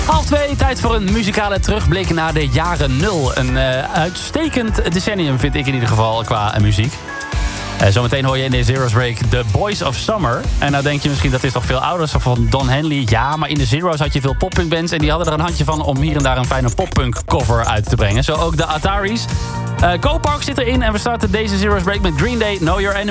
2, tijd voor een muzikale terugblik naar de jaren 0. Een uitstekend decennium vind ik in ieder geval qua muziek. Zometeen hoor je in de Zero's Break The Boys of Summer. En nou denk je misschien dat is toch veel ouders van Don Henley. Ja, maar in de Zero's had je veel poppunk bands. En die hadden er een handje van om hier en daar een fijne poppunk cover uit te brengen. Zo ook de Ataris. Copark zit erin en we starten deze Zero's Break met Green Day, Know Your Enemy.